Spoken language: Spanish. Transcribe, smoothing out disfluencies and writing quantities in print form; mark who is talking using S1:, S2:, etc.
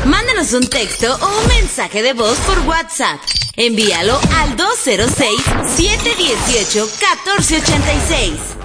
S1: Mándanos un texto o un mensaje de voz por WhatsApp. Envíalo al 206-718-1486.